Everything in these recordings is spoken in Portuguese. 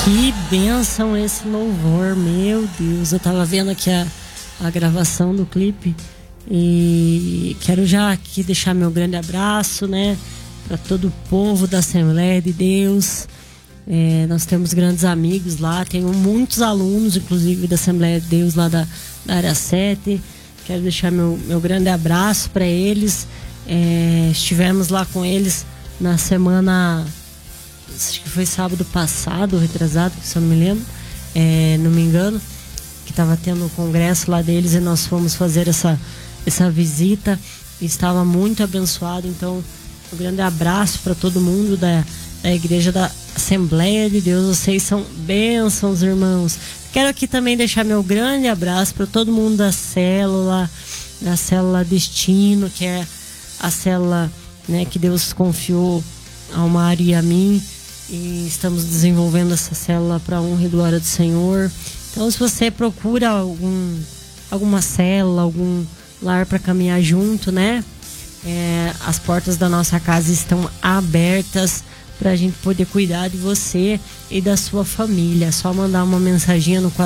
Que bênção esse louvor, meu Deus. Eu tava vendo aqui a gravação do clipe e quero já aqui deixar meu grande abraço, né, para todo o povo da Assembleia de Deus. Nós temos grandes amigos lá, tenho muitos alunos, inclusive da Assembleia de Deus lá da área 7. Quero deixar meu grande abraço para eles. Estivemos lá com eles na semana, acho que foi sábado passado, retrasado, se eu não me lembro, não me engano, que estava tendo um congresso lá deles e nós fomos fazer essa visita e estava muito abençoado. Então, um grande abraço para todo mundo da Igreja da Assembleia de Deus. Vocês são bênçãos, irmãos. Quero aqui também deixar meu grande abraço para todo mundo da célula Destino, que é a célula, né, que Deus confiou ao Mário e a mim, e estamos desenvolvendo essa célula para a honra e glória do Senhor. Então, se você procura alguma célula, algum lar para caminhar junto, né, as portas da nossa casa estão abertas para a gente poder cuidar de você e da sua família. É só mandar uma mensaginha no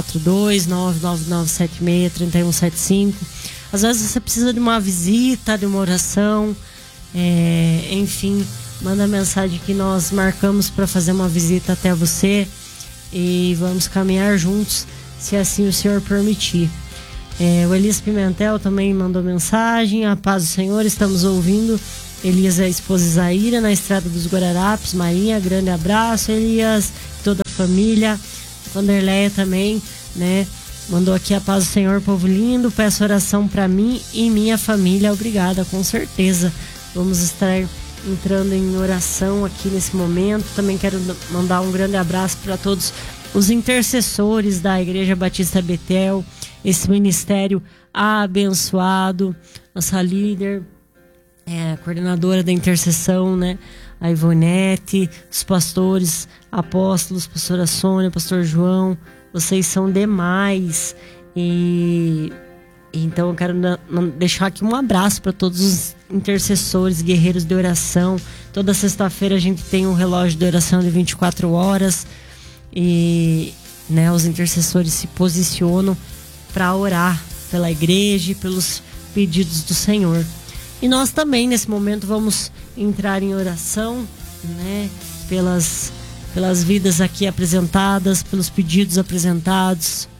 42999763175. Às vezes você precisa de uma visita, de uma oração, enfim, manda mensagem que nós marcamos para fazer uma visita até você e vamos caminhar juntos, se assim o Senhor permitir. O Elias Pimentel também mandou mensagem: a paz do Senhor, estamos ouvindo. Elias é a esposa Isaíra, na Estrada dos Guararapes. Marinha, grande abraço, Elias, toda a família. Vanderleia também, né, mandou aqui: a paz do Senhor, povo lindo, peço oração para mim e minha família. Obrigada, com certeza vamos estar entrando em oração aqui nesse momento. Também quero mandar um grande abraço para todos os intercessores da Igreja Batista Betel, esse ministério abençoado, nossa líder, a coordenadora da intercessão, né, a Ivonete, os pastores, apóstolos, pastora Sônia, pastor João, vocês são demais. E então eu quero deixar aqui um abraço para todos os intercessores, guerreiros de oração. Toda sexta-feira a gente tem um relógio de oração de 24 horas e, né, os intercessores se posicionam para orar pela igreja e pelos pedidos do Senhor. E nós também nesse momento vamos entrar em oração, né, pelas vidas aqui apresentadas, pelos pedidos apresentados.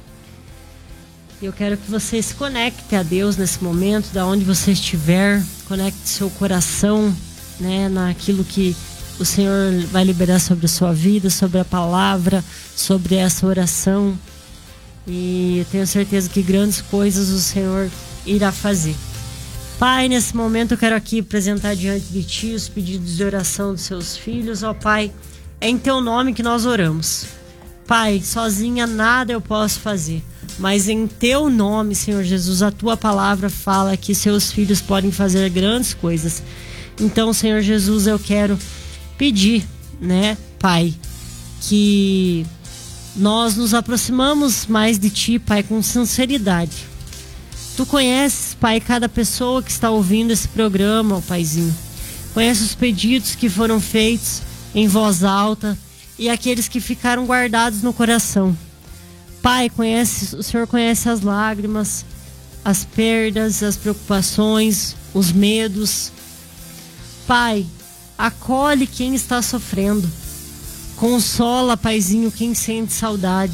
Eu quero que você se conecte a Deus nesse momento, da onde você estiver. Conecte seu coração, né, naquilo que o Senhor vai liberar sobre a sua vida, sobre a palavra, sobre essa oração. E eu tenho certeza que grandes coisas o Senhor irá fazer. Pai, nesse momento eu quero aqui apresentar diante de Ti os pedidos de oração dos seus filhos. Ó Pai, é em Teu nome que nós oramos. Pai, sozinha nada eu posso fazer, mas em Teu nome, Senhor Jesus, a Tua palavra fala que seus filhos podem fazer grandes coisas. Então, Senhor Jesus, eu quero pedir, né, Pai, que nós nos aproximamos mais de Ti, Pai, com sinceridade. Tu conheces, Pai, cada pessoa que está ouvindo esse programa, ó Paizinho. Conhece os pedidos que foram feitos em voz alta e aqueles que ficaram guardados no coração. Pai, o Senhor conhece as lágrimas, as perdas, as preocupações, os medos. Pai, acolhe quem está sofrendo. Consola, Paizinho, quem sente saudade.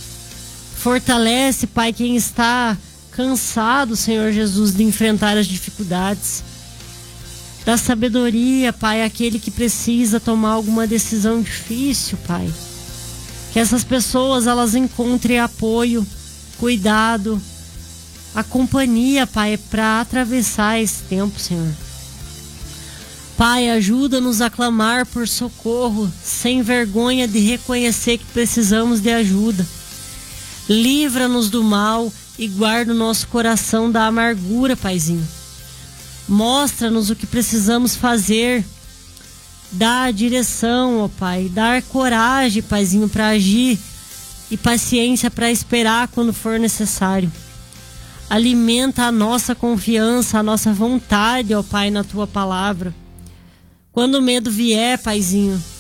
Fortalece, Pai, quem está cansado, Senhor Jesus, de enfrentar as dificuldades. Dá sabedoria, Pai, àquele que precisa tomar alguma decisão difícil, Pai. Que essas pessoas, elas encontrem apoio, cuidado, a companhia, Pai, para atravessar esse tempo, Senhor. Pai, ajuda-nos a clamar por socorro, sem vergonha de reconhecer que precisamos de ajuda. Livra-nos do mal e guarda o nosso coração da amargura, Paizinho. Mostra-nos o que precisamos fazer. Dá a direção, ó Pai. Dá coragem, Paizinho, para agir e paciência para esperar quando for necessário. Alimenta a nossa confiança, a nossa vontade, ó Pai, na Tua palavra. Quando o medo vier, Paizinho,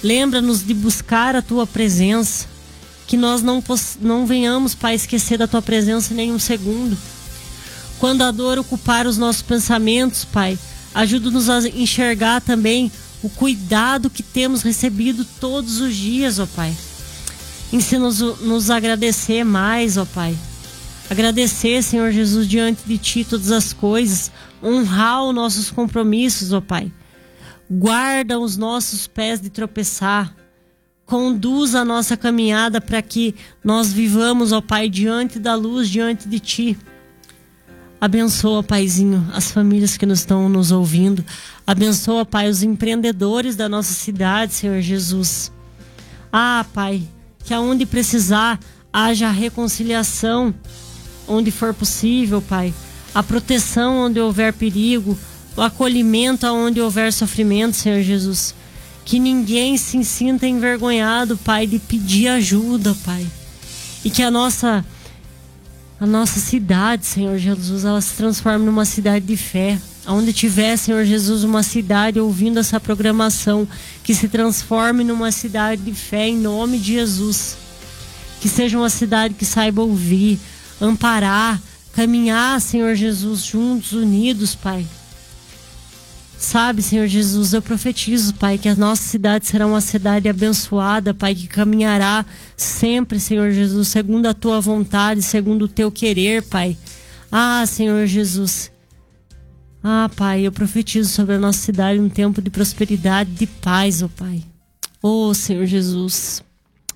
Lembra-nos de buscar a Tua presença, que nós não venhamos, Pai, esquecer da Tua presença nem um segundo. Quando a dor ocupar os nossos pensamentos, Pai, ajuda-nos a enxergar também o cuidado que temos recebido todos os dias, ó Pai. Ensina-nos a agradecer mais, ó Pai. Agradecer, Senhor Jesus, diante de Ti todas as coisas. Honrar os nossos compromissos, ó Pai. Guarda os nossos pés de tropeçar. Conduz a nossa caminhada para que nós vivamos, ó Pai, diante da luz, diante de Ti. Abençoa, Paizinho, as famílias que estão nos ouvindo. Abençoa, Pai, os empreendedores da nossa cidade, Senhor Jesus. Ah, Pai, que aonde precisar haja reconciliação, onde for possível, Pai. A proteção onde houver perigo, o acolhimento onde houver sofrimento, Senhor Jesus. Que ninguém se sinta envergonhado, Pai, de pedir ajuda, Pai. E que a nossa cidade, Senhor Jesus, ela se transforme numa cidade de fé. Onde tiver, Senhor Jesus, uma cidade ouvindo essa programação, que se transforme numa cidade de fé em nome de Jesus. Que seja uma cidade que saiba ouvir, amparar, caminhar, Senhor Jesus, juntos, unidos, Pai. Sabe, Senhor Jesus, eu profetizo, Pai, que a nossa cidade será uma cidade abençoada, Pai, que caminhará sempre, Senhor Jesus, segundo a Tua vontade, segundo o Teu querer, Pai. Ah, Senhor Jesus. Ah, Pai, eu profetizo sobre a nossa cidade um tempo de prosperidade, de paz, ó Pai. Oh, Senhor Jesus.